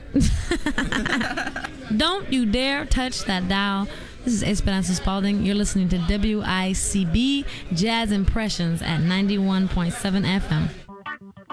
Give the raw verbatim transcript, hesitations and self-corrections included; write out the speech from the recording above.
Don't you dare touch that dial. This is Esperanza Spalding. You're listening to W I C B Jazz Impressions at ninety-one point seven F M.